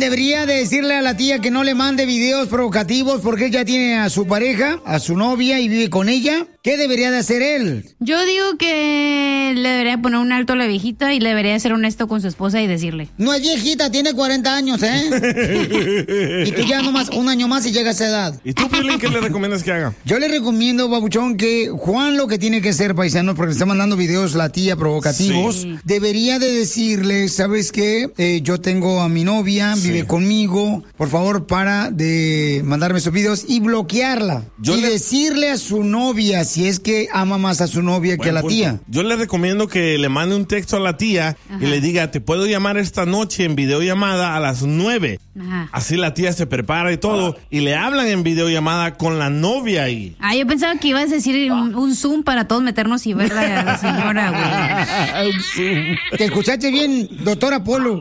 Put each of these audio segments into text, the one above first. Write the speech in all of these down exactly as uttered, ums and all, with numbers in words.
debería de decirle a la tía que no le mande videos provocativos porque él ya tiene a su pareja, a su novia y vive con ella? ¿Qué debería de hacer él? Yo digo que le debería poner un alto a la viejita y le debería ser honesto con su esposa y decirle. No es viejita, tiene cuarenta años, ¿eh? Y tú ya nomás un año más y llega a esa edad. ¿Y tú, Piolín, qué le recomiendas que haga? Yo le recomiendo, babuchón, que Juan lo que tiene que hacer, paisano, porque le está mandando videos la tía provocativos, sí. Debería de decirle, ¿sabes qué? Eh, yo tengo a mi novia, sí. Vive conmigo, por favor, para de mandarme esos videos y bloquearla. Yo y le... decirle a su novia, si es que ama más a su novia Buen que a la punto. Tía. Yo le recomiendo que le mande un texto a la tía. Ajá. Y le diga, te puedo llamar esta noche en videollamada a las nueve. Ajá. Así la tía se prepara y todo. Ah. Y le hablan en videollamada con la novia ahí. Ah, yo pensaba que ibas a decir un, un Zoom para todos meternos y ver a la señora, güey. Un Zoom. Te escuchaste bien, doctora Polo.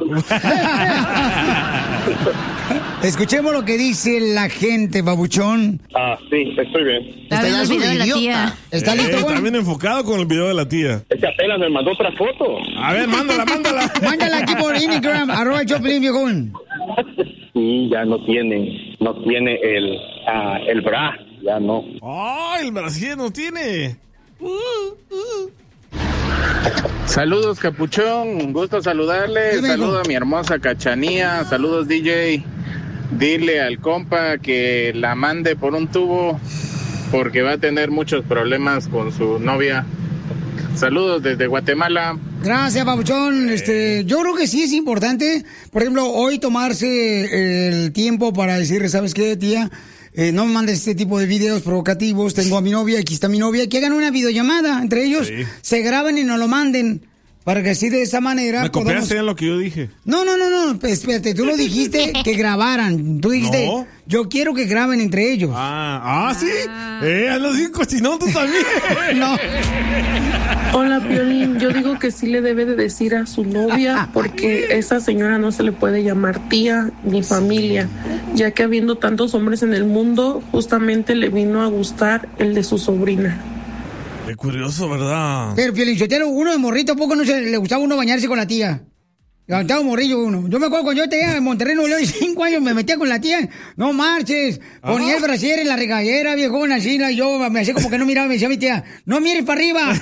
Escuchemos lo que dice la gente, babuchón. Ah, sí, estoy bien. Está viendo el video de la tía. ¿Está eh, listo, Está bien enfocado con el video de la tía. Es que apenas me mandó otra foto. A ver, mándala, mándala. Mándala aquí por Instagram, arroba Choplin, viejón. Sí, ya no tiene, no tiene el, uh, el bra, ya no. ¡Oh, el brasier no tiene! Uh, uh. Saludos, Capuchón, gusto saludarle. Saludo a mi hermosa Cachanía. Saludos, D J. Dile al compa que la mande por un tubo porque va a tener muchos problemas con su novia. Saludos desde Guatemala. Gracias, babuchón. Este, yo creo que sí es importante, por ejemplo, hoy tomarse el tiempo para decirle, ¿sabes qué, tía? Eh, no me mandes este tipo de videos provocativos. Tengo a mi novia, aquí está mi novia. Que hagan una videollamada entre ellos, sí. Se graben y nos lo manden. Para que así de esa manera... Me copiaste podamos... en lo que yo dije. No, no, no, no, espérate, tú lo dijiste que grabaran. Tú dijiste, no. Yo quiero que graben entre ellos. Ah, ah, ¿sí? Ah. Eh, hazlo así, cochinón, tú también. No. Hola, Piolín, yo digo que sí le debe de decir a su novia porque esa señora no se le puede llamar tía ni familia, ya que habiendo tantos hombres en el mundo, justamente le vino a gustar el de su sobrina. Qué curioso, ¿verdad? Pero, Piolín, uno de morrito, ¿a poco no se le gustaba uno bañarse con la tía? Levantaba un morrillo uno. Yo me acuerdo cuando yo tenía en Monterrey, Nuevo León, cinco años, me metía con la tía. No marches. Ponía Ajá. el brasier en la regadera, viejona, así, y yo me hacía como que no miraba, me decía mi tía, no mires para arriba.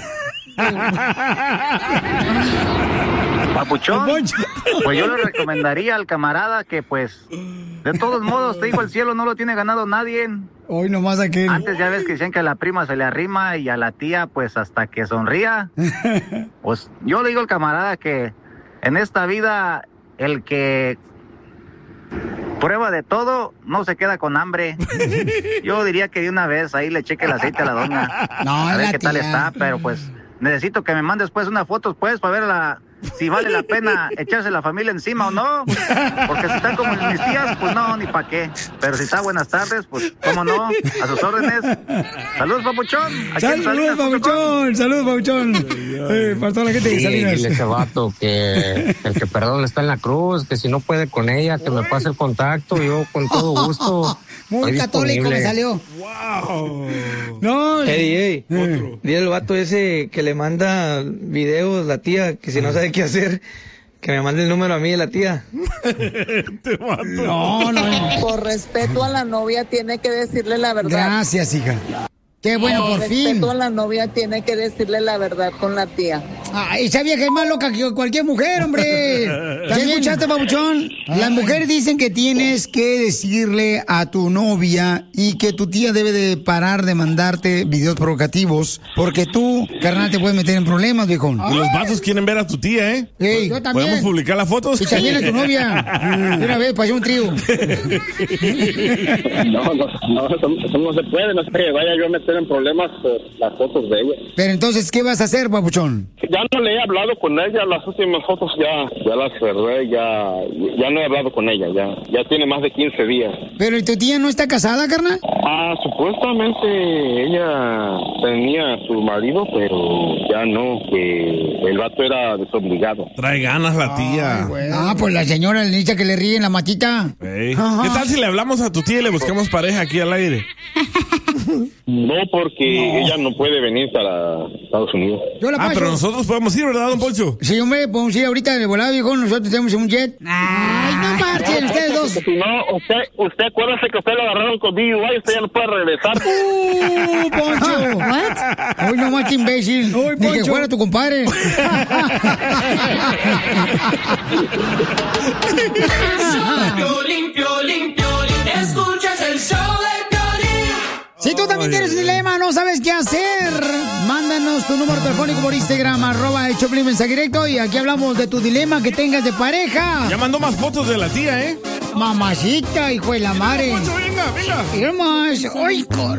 Papuchón, pues yo le recomendaría al camarada que pues, de todos modos, te digo, el cielo no lo tiene ganado nadie. Hoy nomás aquel. Antes ya ves que decían que a la prima se le arrima y a la tía pues hasta que sonría. Pues yo le digo al camarada que en esta vida el que prueba de todo no se queda con hambre. Yo diría que de una vez ahí le cheque el aceite a la doña. No, a ver qué tía. Tal está, pero pues necesito que me mandes pues unas fotos pues para ver la... si vale la pena echarse la familia encima o no, porque si están como mis tías, pues no, ni pa' qué. Pero si está buenas tardes, pues cómo no, a sus órdenes. Saludos, Papuchón. Saludos, Papuchón. Saludos, Papuchón. Eh, para toda la gente de sí, Salinas. Dile ese vato que el que perdón está en la cruz, que si no puede con ella, que me pase el contacto, yo con todo gusto. Muy católico me salió. Wow. No. Hey, hey. Eh. Dile al vato ese que le manda videos la tía, que si no sabe qué hacer, que me mande el número a mí de la tía. Te mato. No, no. Por respeto a la novia tiene que decirle la verdad. Gracias, hija. Qué bueno, por, por fin. Por respeto a la novia tiene que decirle la verdad con la tía. Ah, esa vieja es más loca que cualquier mujer, hombre. ¿También escuchaste, babuchón? Las mujeres dicen que tienes que decirle a tu novia y que tu tía debe de parar de mandarte videos provocativos porque tú, carnal, te puedes meter en problemas, viejón. Y los vasos quieren ver a tu tía, ¿eh? Ey, yo también. ¿Podemos publicar las fotos? Y también a tu novia. De una vez, para hacer un trío. No, no, no, eso, eso no se puede. No sé que vaya yo a meter en problemas por las fotos de ella. Pero entonces, ¿qué vas a hacer, babuchón? Ya no le he hablado con ella, las últimas fotos ya, ya las cerré, ya, ya no he hablado con ella, ya, ya tiene más de quince días. ¿Pero y tu tía no está casada, carnal? Ah, supuestamente ella tenía a su marido, pero ya no, que el vato era desobligado. Trae ganas la tía. Ay, ah, pues la señora le dice que le ríe en la matita. Hey. ¿Qué tal si le hablamos a tu tía y le buscamos pareja aquí al aire? No, porque no. ella no puede venir para Estados Unidos. Yo la ah, paso. pero nosotros podemos ir, ¿verdad, don Poncho? Sí, hombre, podemos ir ahorita de volada, viejo. Nosotros tenemos un jet. Ay, no marchen ustedes dos. Si no, usted, usted acuérdese que usted lo agarraron con D U I y usted ya no puede regresar. ¡Uh, Poncho! ¿What? Uy, no más que imbécil. Uy, Ni que fuera tu compadre. Piolín, Piolín, Piolín, escuchas el show de Piolín. Si tú también tienes un dilema, no sabes qué hacer, mándanos tu número telefónico por Instagram, arroba el Choplin mensaje directo, y aquí hablamos de tu dilema que tengas de pareja. Ya mandó más fotos de la tía, ¿eh? Mamacita, hijo de la madre. Poncho, venga, venga. Mira más. Ay, cor...